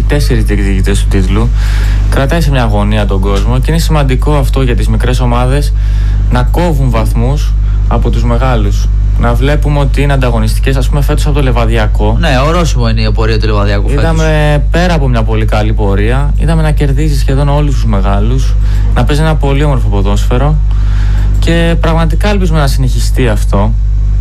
4 διεκδικητές του τίτλου. Κρατάει σε μια αγωνία τον κόσμο και είναι σημαντικό αυτό για τις μικρές ομάδες να κόβουν βαθμούς από τους μεγάλους. Να βλέπουμε ότι είναι ανταγωνιστικές, ας πούμε φέτος από το Λεβαδιακό. Ναι, ορόσημο είναι η πορεία του Λεβαδιακού φέτος. Είδαμε πέρα από μια πολύ καλή πορεία, είδαμε να κερδίζει σχεδόν όλους τους μεγάλους, να παίζει ένα πολύ όμορφο ποδόσφαιρο και πραγματικά ελπίζουμε να συνεχιστεί αυτό.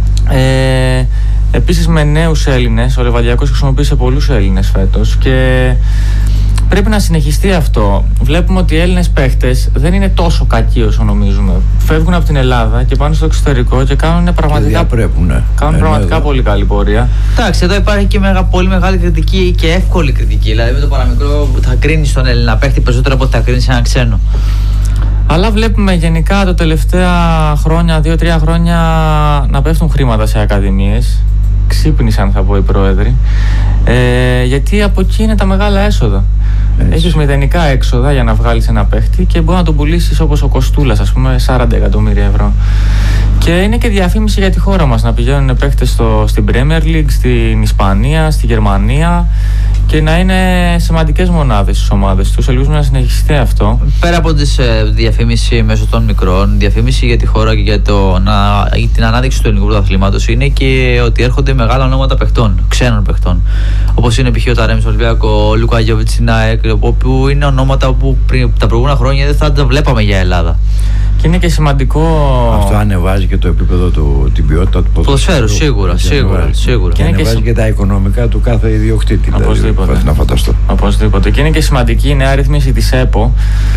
Επίσης με νέους Έλληνες, ο Λεβαδιακός χρησιμοποίησε πολλούς Έλληνες φέτος και πρέπει να συνεχιστεί αυτό. Βλέπουμε ότι οι Έλληνες παίχτες δεν είναι τόσο κακοί όσο νομίζουμε. Φεύγουν από την Ελλάδα και πάνε στο εξωτερικό και κάνουν πραγματικά πολύ καλή πορεία. Εντάξει, εδώ υπάρχει και πολύ μεγάλη κριτική και εύκολη κριτική. Δηλαδή με το παραμικρό θα κρίνεις τον Έλληνα παίχτη περισσότερο από ότι θα κρίνεις έναν ξένο. Αλλά βλέπουμε γενικά τα τελευταία χρόνια, 2-3 χρόνια, να πέφτουν χρήματα σε ακαδημίες. Ξύπνησαν, θα πω, οι πρόεδροι. Γιατί από εκεί είναι τα μεγάλα έσοδα. Έχεις μηδενικά έξοδα για να βγάλεις ένα παίχτη και μπορεί να τον πουλήσεις όπως ο Κοστούλας, ας πούμε, 40 εκατομμύρια ευρώ. Και είναι και διαφήμιση για τη χώρα μας να πηγαίνουν παίχτες στην Premier League, στην Ισπανία, στη Γερμανία και να είναι σημαντικές μονάδες στις ομάδες τους. Ελπίζουμε να συνεχιστεί αυτό. Πέρα από τις διαφήμιση μέσω των μικρών, διαφήμιση για τη χώρα και για την ανάδειξη του ελληνικού πρωταθλήματος είναι και ότι έρχονται μεγάλα ονόματα παιχτών, ξένων παιχτών. Όπως είναι π.χ. ο Ταρέμι στο Ολυμπιακό, ο Λούκα Γιώβιτς στην ΑΕΚ, όπου είναι ονόματα που τα προηγούμενα χρόνια δεν θα τα βλέπαμε για Ελλάδα. Και είναι και σημαντικό. Αυτό ανεβάζει και το επίπεδο την ποιότητα του ποδοσφαίρου. Σίγουρα. Και ανεβάζει και τα οικονομικά του κάθε ιδιοκτήτη. Οπωσδήποτε. Δηλαδή, να φανταστώ. Οπωσδήποτε. Και είναι και σημαντική η νέα ρύθμιση της ΕΠΟ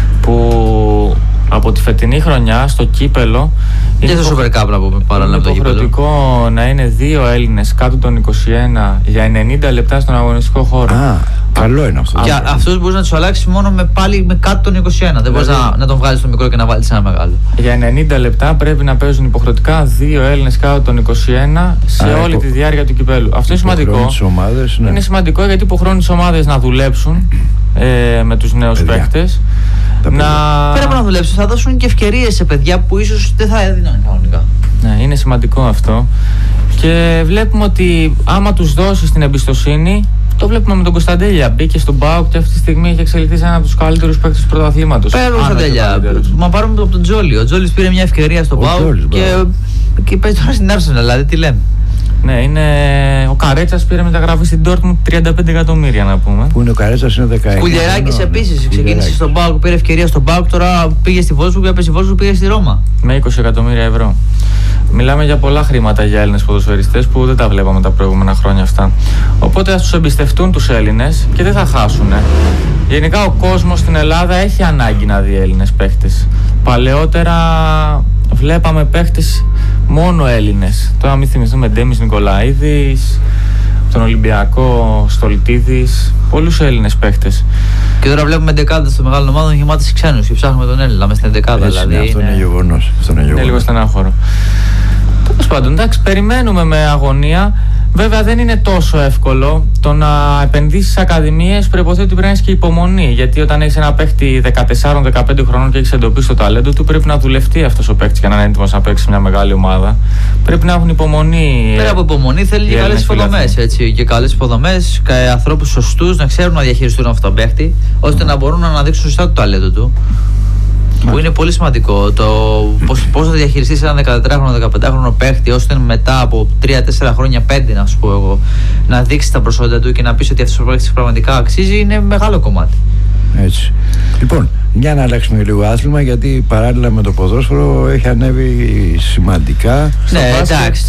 που από τη φετινή χρονιά στο κύπελο. Και στο Super Cup να πούμε παράλληλα με το κύπελο. Είναι υποχρεωτικό να είναι 2 Έλληνες κάτω των 21 για 90 λεπτά στον αγωνιστικό χώρο. Καλό είναι αυτό. Και αυτούς μπορείς να τους αλλάξεις μόνο με κάτω των 21. Δεν μπορείς να τον βγάλεις στο μικρό και να βάλεις ένα μεγάλο. Για 90 λεπτά πρέπει να παίζουν υποχρεωτικά 2 Έλληνες κάτω των 21 σε όλη τη διάρκεια του κυπέλου. Αυτό είναι σημαντικό. Ομάδες, ναι. Είναι σημαντικό γιατί υποχρεώνει τις ομάδες να δουλέψουν με τους νέους παίκτες. Πέρα από να δουλέψουν, θα δώσουν και ευκαιρίες σε παιδιά που ίσως δεν θα έδιναν κανονικά. Ναι, είναι σημαντικό αυτό. Και βλέπουμε ότι άμα τους δώσεις την εμπιστοσύνη. Το βλέπουμε με τον Κωνσταντέλια. Μπήκε στον ΠΑΟΚ και αυτή τη στιγμή έχει εξελιχθεί σε ένα από τους καλύτερους παίκτες του πρωταθλήματος. Πέρα από τον Κωνσταντέλια. Μα πάρουμε από τον Τζόλι. Ο Τζόλις πήρε μια ευκαιρία στον ΠΑΟΚ και παίζει τώρα στην Arsenal. Δηλαδή τι λέμε. Ναι, ο Καρέτσας πήρε μεταγραφή στην Dortmund 35 εκατομμύρια να πούμε. Πού είναι ο Καρέτσας, είναι 19. Κουλιεράκης επίσης ξεκίνησε στον ΠΑΟΚ, πήρε ευκαιρία στον ΠΑΟΚ, τώρα πήγε στη Wolfsburg, έπεσε στη Wolfsburg, πήγε στη Ρώμα. Με 20 εκατομμύρια ευρώ. Μιλάμε για πολλά χρήματα για Έλληνες ποδοσφαιριστές που δεν τα βλέπαμε τα προηγούμενα χρόνια αυτά. Οπότε ας τους εμπιστευτούν τους Έλληνες και δεν θα χάσουν. Γενικά ο κόσμος στην Ελλάδα έχει ανάγκη να δει Έλληνες παίχτες. Παλαιότερα βλέπαμε παίχτες μόνο Έλληνες. Τώρα μην θυμηθούμε Ντέμις Νικολαίδης, τον Ολυμπιακό Στολτίδης, πολλούς Έλληνες παίχτες. Και τώρα βλέπουμε δεκάδες των μεγάλων ομάδων γεμάτες ξένους και ψάχνουμε τον Έλληνα μες στην δεκάδα. Δηλαδή, αυτό είναι γεγονός. Είναι λίγο στενάχωρο. Τέλος πάντων, εντάξει, περιμένουμε με αγωνία. Βέβαια δεν είναι τόσο εύκολο το να επενδύσεις σε ακαδημίες. Προϋποθέτει ότι πρέπει να έχεις και υπομονή. Γιατί όταν έχεις ένα παίχτη 14-15 χρόνων και έχεις εντοπίσει το ταλέντο του, πρέπει να δουλευτεί αυτός ο παίχτης για να είναι έτοιμος να παίξει μια μεγάλη ομάδα. Πρέπει να έχουν υπομονή. Πέρα από υπομονή, θέλει και καλές υποδομές. Και καλές υποδομές, ανθρώπους σωστούς να ξέρουν να διαχειριστούν αυτόν τον παίχτη, ώστε να μπορούν να αναδείξουν σωστά το ταλέντο του. Που είναι πολύ σημαντικό το πώς θα διαχειριστείς έναν 14χρονο, 15χρονο παίχτη, ώστε μετά από 3-4 χρόνια, 5 να σου πω εγώ, να δείξει τα προσόντα του και να πεις ότι αυτός ο παίχτης πραγματικά αξίζει, είναι μεγάλο κομμάτι. Έτσι. Λοιπόν, για να αλλάξουμε λίγο άθλημα, γιατί παράλληλα με το ποδόσφαιρο έχει ανέβει σημαντικά. Ναι, εντάξει,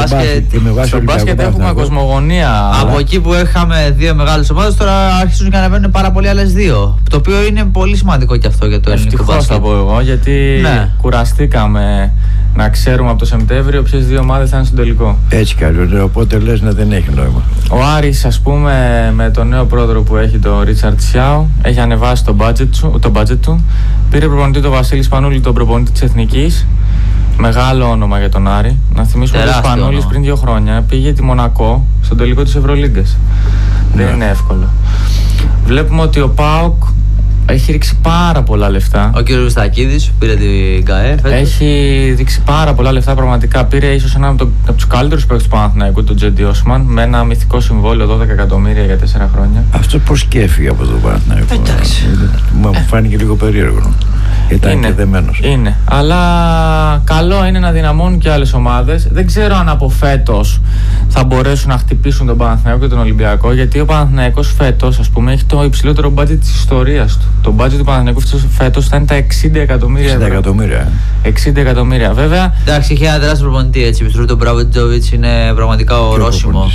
στο μπάσκετ έχουμε κοσμογονία. Από εκεί που είχαμε 2 μεγάλες ομάδες, τώρα αρχίζουν και ανεβαίνουν πάρα πολλοί άλλες 2. Το οποίο είναι πολύ σημαντικό και αυτό για το ελληνικό μπάσκετ. Θα πω εγώ, γιατί κουραστήκαμε να ξέρουμε από το Σεπτέμβριο ποιες 2 ομάδες θα είναι στον τελικό. Έτσι κι αλλιώς, οπότε λες να δεν έχει νόημα. Ο Άρης, ας πούμε, με τον νέο πρόεδρο που έχει, τον Ρίτσαρτ Σιάου, έχει ανεβάσει το budget του. Πήρε προπονητή τον Βασίλη Σπανούλη, τον προπονητή της Εθνικής. Μεγάλο όνομα για τον Άρη. Να θυμίσουμε ότι ο Σπανούλης πριν 2 χρόνια πήγε τη Μονακό στον τελικό της Ευρωλίγκας. Δεν είναι εύκολο. Βλέπουμε ότι ο ΠΑΟΚ Έχει ρίξει πάρα πολλά λεφτά. Ο κύριος Βιστακίδης πήρε την ΚΑΕ φέτος. Έχει ρίξει πάρα πολλά λεφτά. Πραγματικά πήρε ίσως έναν από τους καλύτερους παίκτες του Παναθηναϊκού, τον Τζέντι Όσμαν, με ένα μυθικό συμβόλαιο 12 εκατομμύρια για 4 χρόνια. Αυτό πώς και έφυγε από τον Παναθηναϊκό? Εντάξει. Μου φάνηκε λίγο περίεργο. Ήταν και δεμένος. Είναι. Αλλά καλό είναι να δυναμώνουν και άλλες ομάδες. Δεν ξέρω αν από φέτος θα μπορέσουν να χτυπήσουν τον Παναθηναϊκό και τον Ολυμπιακό, γιατί ο Παναθηναϊκός φέτος, ας πούμε, έχει το υψηλότερο μπάτζετ της ιστορίας του. Το μπάτζετ του Παναθηναϊκού φέτος θα είναι τα 60 εκατομμύρια ευρώ. 60 εκατομμύρια. 60 εκατομμύρια. Βέβαια. Εντάξει, είχε ένα τεράστιο προπονητή έτσι. Πιστεύω ότι ο Μπράβετζοβιτς είναι πραγματικά ορόσημο.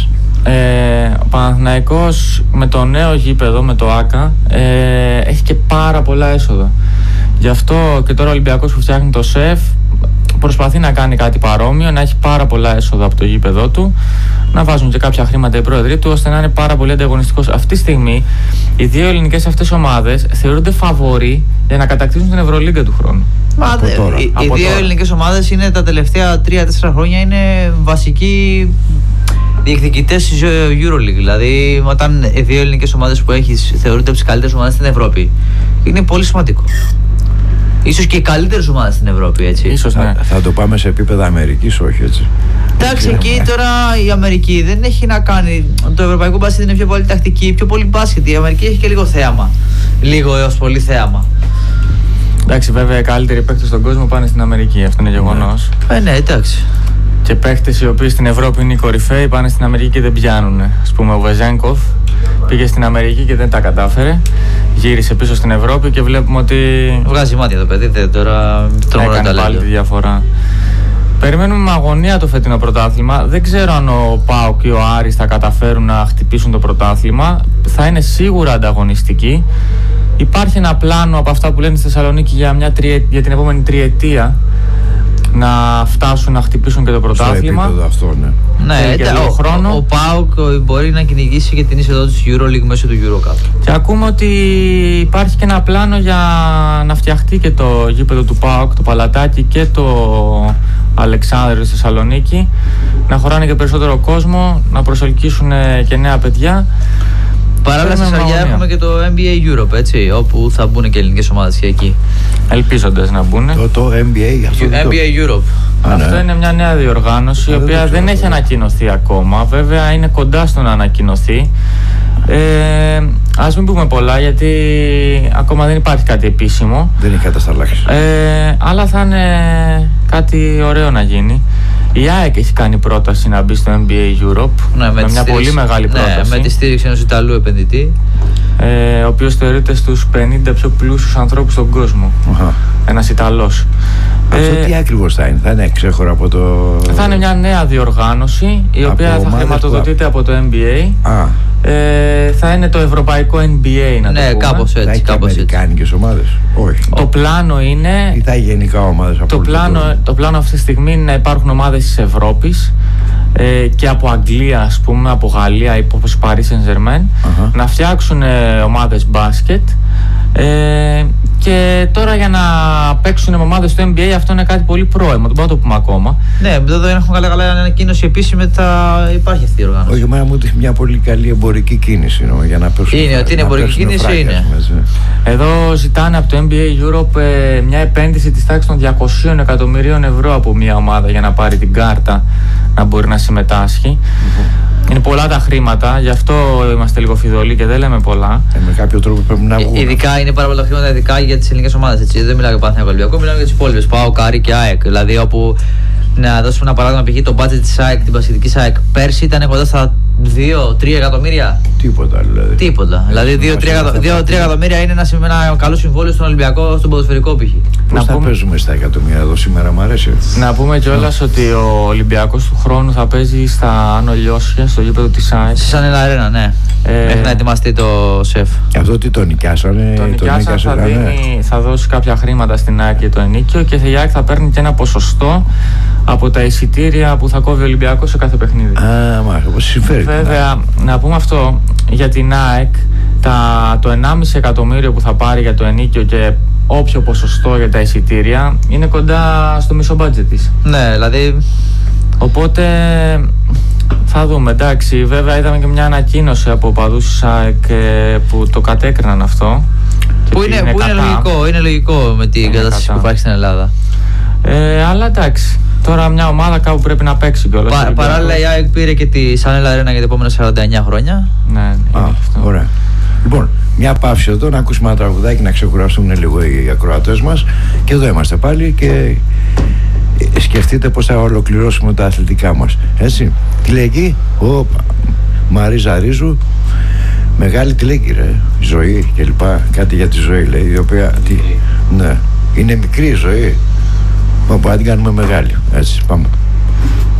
Ο Παναθηναϊκός με το νέο γήπεδο, με το ΆΚΑ, έχει και πάρα πολλά έσοδα. Γι' αυτό και τώρα ο Ολυμπιακός που φτιάχνει το ΣΕΦ προσπαθεί να κάνει κάτι παρόμοιο, να έχει πάρα πολλά έσοδα από το γήπεδο του, να βάζουν και κάποια χρήματα οι πρόεδροι του, ώστε να είναι πάρα πολύ ανταγωνιστικός. Αυτή τη στιγμή οι δύο ελληνικές αυτές ομάδες θεωρούνται φαβορί για να κατακτήσουν την Ευρωλίγκα του χρόνου. Οι δύο ελληνικές ομάδες είναι τα τελευταία 3-4 χρόνια είναι βασικοί διεκδικητές της EuroLeague. Δηλαδή, όταν οι δύο ελληνικές ομάδες που έχεις θεωρούνται από τις καλύτερες ομάδες στην Ευρώπη, είναι πολύ σημαντικό. Ίσως και οι καλύτερες ομάδες στην Ευρώπη, έτσι. Ίσως, ναι. Θα το πάμε σε επίπεδα Αμερικής, όχι έτσι? Εντάξει, εκεί τώρα η Αμερική δεν έχει να κάνει. Το ευρωπαϊκό μπάσκετ είναι πιο πολύ τακτική, πιο πολύ μπάσκετ. Η Αμερική έχει και λίγο θέαμα. Λίγο έως πολύ θέαμα. Εντάξει, βέβαια οι καλύτεροι παίκτες στον κόσμο πάνε στην Αμερική, αυτό είναι γεγονός. Ναι, εντάξει. Και παίκτες οι οποίοι στην Ευρώπη είναι οι κορυφαίοι πάνε στην Αμερική και δεν πιάνουν. Ας πούμε, ο Βεζένκοφ πήγε στην Αμερική και δεν τα κατάφερε. Γύρισε πίσω στην Ευρώπη και βλέπουμε ότι. Βγάζει μάτια το παιδί, τώρα έκανε πάλι τη διαφορά. Περιμένουμε με αγωνία το φετινό πρωτάθλημα. Δεν ξέρω αν ο ΠΑΟΚ και ο Άρης θα καταφέρουν να χτυπήσουν το πρωτάθλημα. Θα είναι σίγουρα ανταγωνιστικοί. Υπάρχει ένα πλάνο από αυτά που λένε στη Θεσσαλονίκη για την επόμενη τριετία να φτάσουν να χτυπήσουν και το πρωτάθλημα. Στο επίπεδο αυτό, ναι. Ναι, ο ΠΑΟΚ μπορεί να κυνηγήσει και την είσοδο της EuroLeague μέσω του EuroCup. Και ακούμε ότι υπάρχει και ένα πλάνο για να φτιαχτεί και το γήπεδο του ΠΑΟΚ, το Παλατάκι και το Αλεξάνδρου στη Θεσσαλονίκη, να χωράνε και περισσότερο κόσμο, να προσελκύσουν και νέα παιδιά. Παράλληλα στη Σαριά έχουμε και το NBA Europe, έτσι, όπου θα μπουν και ελληνικές ομάδες και εκεί. Ελπίζοντας να μπουν. Το NBA, αυτό NBA Europe. Αυτό είναι μια νέα διοργάνωση, η οποία δεν έχει ανακοινωθεί ακόμα. Βέβαια είναι κοντά στο να ανακοινωθεί. Ας μην πούμε πολλά, γιατί ακόμα δεν υπάρχει κάτι επίσημο. Δεν έχει κατασταλάξει. Αλλά θα είναι κάτι ωραίο να γίνει. Η ΑΕΚ έχει κάνει πρόταση να μπει στο NBA Europe, ναι, με μια πολύ μεγάλη πρόταση. Ναι, με τη στήριξη ενός Ιταλού επενδυτή. Ο οποίος θεωρείται στους 50 πιο πλούσιους ανθρώπους στον κόσμο. Ένας Ιταλός. Αυτό τι ακριβώς θα είναι? Θα είναι έξεχωρο από το... Θα είναι μια νέα διοργάνωση, η οποία θα χρηματοδοτείται από το NBA. Θα είναι το ευρωπαϊκό NBA, να το πούμε. Κάπως έτσι. Θα έχει αμερικάνικες ομάδες? Όχι. Το πλάνο είναι... Ή θα έχει γενικά ομάδες από το πλάνο αυτή τη στιγμή είναι να υπάρχουν ομάδες της Ευρώπης και από Αγγλία, ας πούμε, από Γαλλία, όπως Paris Saint-Germain, να φτιάξουν ομάδες μπάσκετ. Και τώρα για να παίξουν με ομάδες του NBA, αυτό είναι κάτι πολύ πρόημο, δεν μπορούμε να το πούμε ακόμα. Ναι, δεν έχουμε καλά ανακοίνωση επίσημη ότι θα υπάρχει αυτή η οργάνωση. Όχι, εμένα μου δείχνει μια πολύ καλή εμπορική κίνηση για να πέσουν. Είναι, ότι είναι εμπορική κίνηση, είναι. Εδώ ζητάνε από το NBA Europe μια επένδυση της τάξης των 200 εκατομμυρίων ευρώ από μια ομάδα για να πάρει την κάρτα να μπορεί να συμμετάσχει. Είναι πολλά τα χρήματα, γι' αυτό είμαστε λίγο φιδωλοί και δεν λέμε πολλά. Με κάποιο τρόπο πρέπει να βγουν. Ειδικά είναι πάρα πολλά χρήματα, ειδικά για τις ελληνικές ομάδες. Δεν μιλάω για Παναθηναϊκό Ολυμπιακό, μιλάω για τις υπόλοιπες. ΠΑΟΚ, Άρη και ΑΕΚ. Δηλαδή, όπου να δώσουμε ένα παράδειγμα, π.χ. το budget της ΑΕΚ, την πασχετική ΑΕΚ, πέρσι ήταν κοντά στα 2-3 εκατομμύρια. Τίποτα δηλαδή. Τίποτα. Δηλαδή 2-3 εκατομμύρια είναι ένα καλό συμβόλαιο στον Ολυμπιακό, στον ποδοσφαιρικό π.χ. Πώς θα παίζουμε στα εκατομμύρια εδώ σήμερα, μου αρέσει. Να πούμε κιόλας ότι ο Ολυμπιακός του χρόνου θα παίζει στα Άνω Λιώσια, στο γήπεδο της ΑΕΚ. Σαν ένα αρένα, ναι. Μέχρι να ετοιμαστεί το ΣΕΦ. Αυτό τι το νοικιάσανε? Το νοικιάσανε, θα δώσει κάποια χρήματα στην ΑΕΚ για το ενίκιο και η ΑΕΚ θα παίρνει και ένα ποσοστό από τα εισιτήρια που θα κόβει ο Ολυμπιακός σε κάθε παιχνίδι. Πώς συμφέρει. Βέβαια, να πούμε αυτό για την ΑΕΚ, το 1,5 εκατομμύριο που θα πάρει για το ενίκιο και όποιο ποσοστό για τα εισιτήρια είναι κοντά στο μισό μπάτζετ της. Ναι, δηλαδή. Οπότε θα δούμε, εντάξει. Βέβαια είδαμε και μια ανακοίνωση από οπαδούς της ΑΕΚ που το κατέκριναν αυτό. Που είναι λογικό με την κατάσταση που υπάρχει στην Ελλάδα. Αλλά εντάξει. Τώρα μια ομάδα κάπου πρέπει να παίξει κιόλας. Παράλληλα η ΑΕΚ πήρε και τη Σανέλα Αρένα για τα επόμενα 49 χρόνια. Ναι, ωραία. Λοιπόν, μια παύση εδώ, να ακούσουμε ένα τραγουδάκι, να ξεκουραστούν λίγο οι ακροατές μας. Και εδώ είμαστε πάλι και σκεφτείτε πώς θα ολοκληρώσουμε τα αθλητικά μας. Έτσι. Τι λέει εκεί, Μαρίζα Ρίζου, μεγάλη τι λέει ρε, ζωή και λοιπά. Κάτι για τη ζωή λέει, η οποία ναι, είναι μικρή η ζωή. Μα την κάνουμε μεγάλη. Έτσι, πάμε.